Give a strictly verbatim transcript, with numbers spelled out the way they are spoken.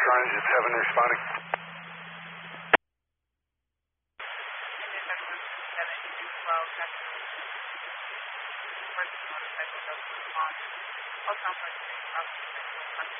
Orange at seven responding. Motorcycle does respond. All complex